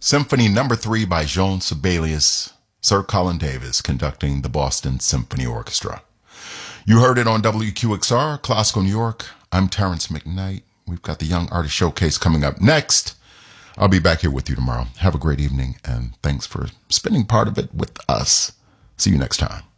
Symphony Number 3 by Jean Sibelius, Sir Colin Davis conducting the Boston Symphony Orchestra. You heard it on WQXR, Classical New York. I'm Terrence McKnight. We've got the Young Artist Showcase coming up next. I'll be back here with you tomorrow. Have a great evening, and thanks for spending part of it with us. See you next time.